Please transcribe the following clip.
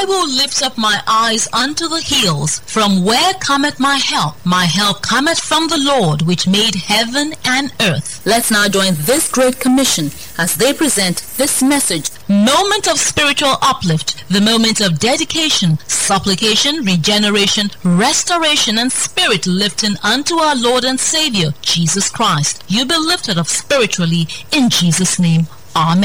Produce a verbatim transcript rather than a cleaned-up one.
will lift up my eyes unto the hills, from where cometh my help? My help cometh from the Lord, which made heaven and earth. Let's now join this great commission as they present this message. Moment of spiritual uplift, the moment of dedication, supplication, regeneration, restoration, and spirit lifting unto our Lord and Savior, Jesus Christ. You be lifted up spiritually in Jesus' name. Amen.